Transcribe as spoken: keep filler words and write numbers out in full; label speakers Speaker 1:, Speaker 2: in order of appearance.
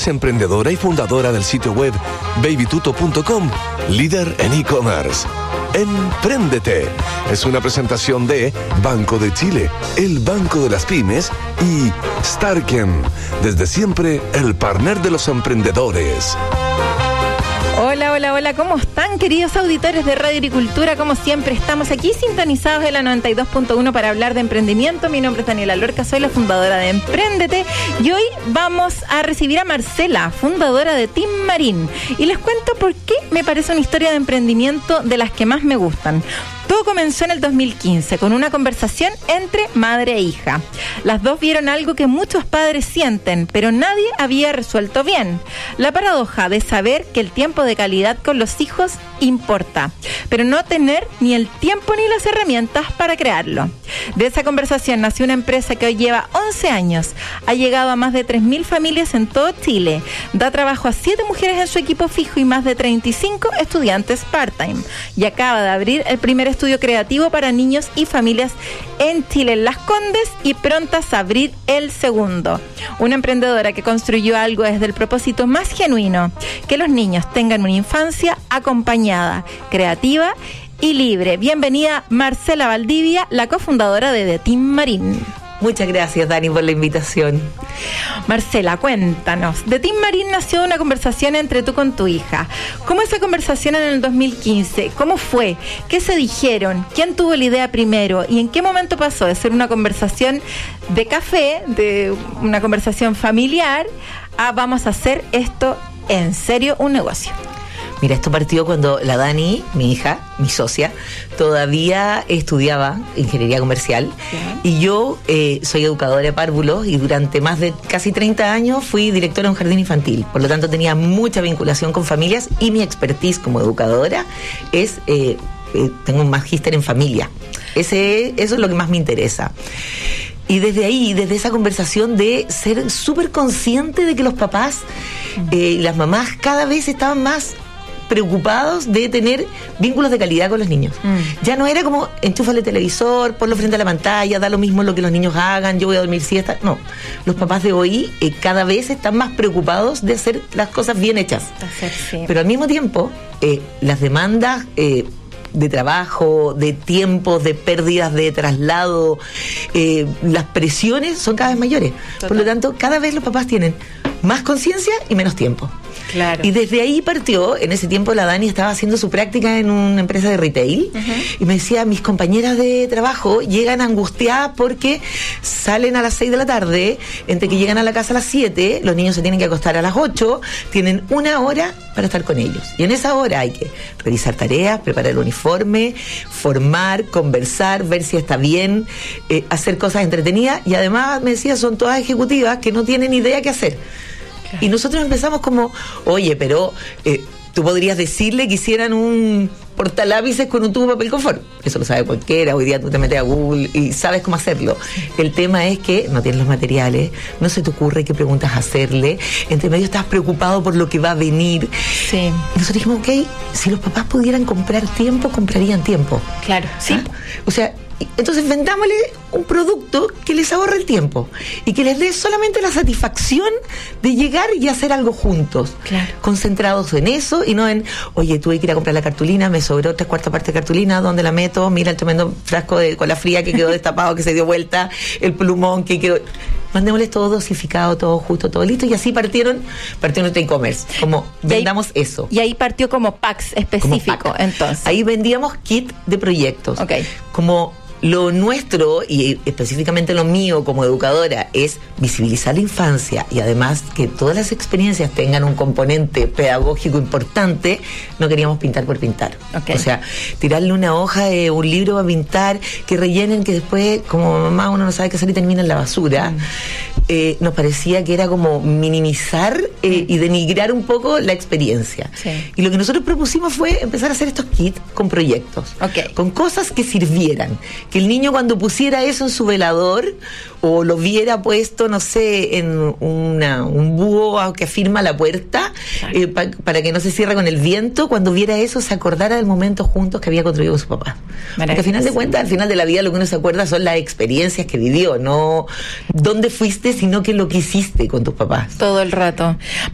Speaker 1: es emprendedora y fundadora del sitio web baby tuto punto com, líder en e-commerce. Empréndete es una presentación de Banco de Chile, el banco de las pymes, y Starken, desde siempre el partner de los emprendedores.
Speaker 2: Hola, hola, hola, ¿cómo están, queridos auditores de Radio Agricultura? Como siempre, estamos aquí sintonizados en la noventa y dos punto uno para hablar de emprendimiento. Mi nombre es Daniela Lorca, soy la fundadora de Empréndete, y hoy vamos a recibir a Marcela, fundadora de Team Marín, y les cuento por qué me parece una historia de emprendimiento de las que más me gustan. Todo comenzó en el dos mil quince con una conversación entre madre e hija. Las dos vieron algo que muchos padres sienten, pero nadie había resuelto bien: la paradoja de saber que el tiempo de calidad con los hijos importa, pero no tener ni el tiempo ni las herramientas para crearlo. De esa conversación nació una empresa que hoy lleva once años, ha llegado a más de tres mil familias en todo Chile, da trabajo a siete mujeres en su equipo fijo y más de treinta y cinco estudiantes part-time, y acaba de abrir el primer estudio creativo para niños y familias en Chile, en Las Condes, y prontas a abrir el segundo. Una emprendedora que construyó algo desde el propósito más genuino: que los niños tengan una infancia acompañada, creativa y libre. Bienvenida, Marcela Valdivia, la cofundadora de The Team Marín.
Speaker 3: Muchas gracias, Dani, por la invitación.
Speaker 2: Marcela, cuéntanos. The Team Marín nació de una conversación entre tú con tu hija. ¿Cómo esa conversación en el dos mil quince? ¿Cómo fue? ¿Qué se dijeron? ¿Quién tuvo la idea primero? ¿Y en qué momento pasó de ser una conversación de café, de una conversación familiar, a vamos a hacer esto en serio, un negocio?
Speaker 3: Mira, esto partió cuando la Dani, mi hija, mi socia, todavía estudiaba ingeniería comercial. Bien. Y yo eh, soy educadora de párvulos y durante más de casi treinta años fui directora de un jardín infantil. Por lo tanto, tenía mucha vinculación con familias y mi expertise como educadora es, eh, eh, tengo un magíster en familia. Ese, eso es lo que más me interesa. Y desde ahí, desde esa conversación de ser súper consciente de que los papás y eh, las mamás cada vez estaban más preocupados de tener vínculos de calidad con los niños. Mm. Ya no era como enchúfale el televisor, ponlo frente a la pantalla, da lo mismo lo que los niños hagan, yo voy a dormir siesta. No, los papás de hoy eh, cada vez están más preocupados de hacer las cosas bien hechas. Hacer, sí. Pero al mismo tiempo, eh, las demandas eh, de trabajo, de tiempos, de pérdidas de traslado, eh, las presiones son cada vez mayores. Total. Por lo tanto, cada vez los papás tienen más conciencia y menos tiempo. Claro. Y desde ahí partió. En ese tiempo la Dani estaba haciendo su práctica en una empresa de retail. Uh-huh. Y me decía, mis compañeras de trabajo llegan angustiadas porque salen a las seis de la tarde, entre que llegan a la casa a las siete, los niños se tienen que acostar a las ocho, tienen una hora para estar con ellos. Y en esa hora hay que revisar tareas, preparar el uniforme, formar, conversar, ver si está bien, eh, hacer cosas entretenidas. Y además, me decía, son todas ejecutivas que no tienen idea qué hacer. Y nosotros empezamos como, oye, pero eh, tú podrías decirle que hicieran un portalápices con un tubo de papel confort. Eso lo sabe cualquiera. Hoy día tú te metes a Google y sabes cómo hacerlo. El tema es que no tienes los materiales, no se te ocurre qué preguntas hacerle, entre medio estás preocupado por lo que va a venir. Sí. Y nosotros dijimos, ok, si los papás pudieran comprar tiempo, comprarían tiempo.
Speaker 2: Claro, sí.
Speaker 3: ¿Ah? O sea, entonces vendámosle un producto que les ahorre el tiempo y que les dé solamente la satisfacción de llegar y hacer algo juntos, claro, concentrados en eso y no en, oye, tuve que ir a comprar la cartulina, me sobró tres cuartas partes de cartulina, ¿dónde la meto? Mira el tremendo frasco de cola fría que quedó destapado, que se dio vuelta, el plumón que quedó. Mandémosles todo dosificado, todo justo, todo listo, y así partieron, partió nuestro e-commerce, como vendamos
Speaker 2: y ahí,
Speaker 3: eso.
Speaker 2: Y ahí partió como packs específico, como pack. Entonces.
Speaker 3: Ahí vendíamos kit de proyectos. Okay. Como lo nuestro, y específicamente lo mío como educadora, es visibilizar la infancia y además que todas las experiencias tengan un componente pedagógico importante. No queríamos pintar por pintar. Okay. O sea, tirarle una hoja de un libro a pintar, que rellenen, que después, como mamá, uno no sabe qué hacer y termina en la basura. Mm. Eh, nos parecía que era como minimizar eh, y denigrar un poco la experiencia. Sí. Y lo que nosotros propusimos fue empezar a hacer estos kits con proyectos, okay, con cosas que sirvieran, que el niño cuando pusiera eso en su velador o lo viera puesto, no sé, en una, un búho que afirma la puerta, claro, eh, pa, para que no se cierre con el viento, cuando viera eso se acordara del momento juntos que había construido con su papá. Porque al final de cuentas, al final de la vida lo que uno se acuerda son las experiencias que vivió, no dónde fuiste, sino que lo que hiciste con tus papás.
Speaker 2: Todo el rato.